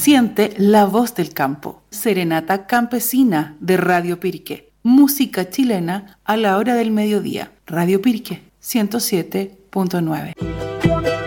Siente la voz del campo. Serenata campesina de Radio Pirque. Música chilena a la hora del mediodía. Radio Pirque 107.9.